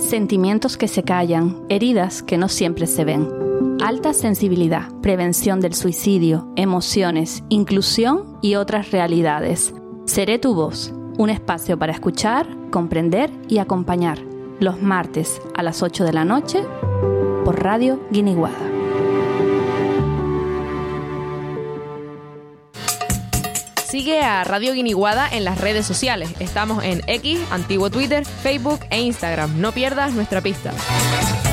Sentimientos que se callan, heridas que no siempre se ven. Alta sensibilidad, prevención del suicidio, emociones, inclusión y otras realidades. Seré tu voz, un espacio para escuchar, comprender y acompañar. Los martes a las 8 de la noche por Radio Guiniguada. Sigue a Radio Guiniguada en las redes sociales. Estamos en X, antiguo Twitter, Facebook e Instagram. No pierdas nuestra pista.